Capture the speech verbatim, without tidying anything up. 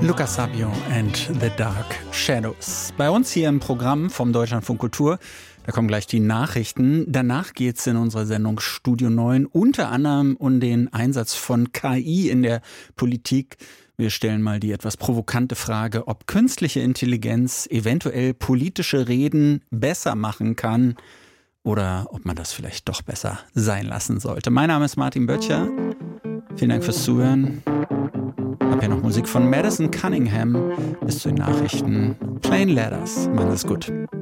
Lukas Sabio and the Dark Shadows. Bei uns hier im Programm vom Deutschlandfunk Kultur, da kommen gleich die Nachrichten. Danach geht's in unserer Sendung Studio neun unter anderem um den Einsatz von K I in der Politik. Wir stellen mal die etwas provokante Frage, ob künstliche Intelligenz eventuell politische Reden besser machen kann oder ob man das vielleicht doch besser sein lassen sollte. Mein Name ist Martin Böttcher. Vielen Dank fürs Zuhören. Ich habe hier noch Musik von Madison Cunningham bis zu den Nachrichten. Plain Letters. Machen Sie es gut.